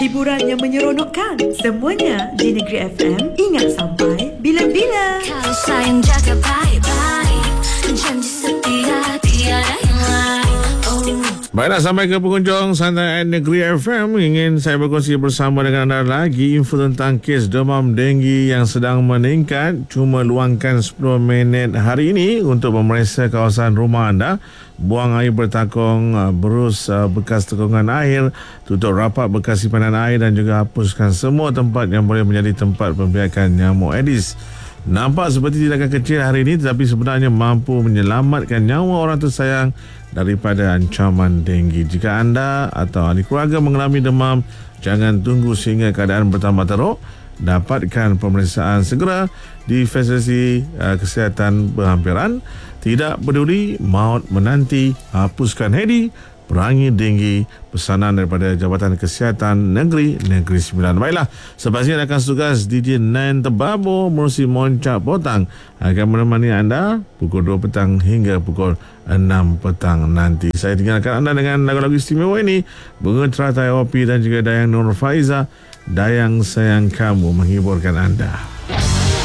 Hiburan yang menyeronokkan, semuanya di Negeri FM. Ingat sampai bila-bila. Kalau sayang jaga baik-baik, janji setia tiada yang lain. Baiklah, sampai ke penghujung Santai Negeri FM. Ingin saya berkongsi bersama dengan anda lagi info tentang kes demam denggi yang sedang meningkat. Cuma luangkan 10 minit hari ini untuk memeriksa kawasan rumah anda. Buang air bertakung, berus bekas tekungan air, tutup rapat bekas simpanan air dan juga hapuskan semua tempat yang boleh menjadi tempat pembiakan nyamuk Aedes. Nampak seperti tindakan kecil hari ini, tetapi sebenarnya mampu menyelamatkan nyawa orang tersayang daripada ancaman denggi. Jika anda atau ahli keluarga mengalami demam, jangan tunggu sehingga keadaan bertambah teruk. Dapatkan pemeriksaan segera di fasiliti kesihatan berhampiran. Tidak peduli maut menanti, hapuskan Aedes, perangi denggi. Pesanan daripada Jabatan Kesihatan Negeri 9. Baiklah, sepatutnya akan tugas DJ Nan Tebabo menerusi Moncak Potang akan menemani anda pukul 2 petang hingga pukul 6 petang nanti. Saya tinggalkan anda dengan lagu-lagu istimewa ini. Bunga Teratai OP dan juga Dayang Nur Faiza, Dayang Sayang Kamu, menghiburkan anda.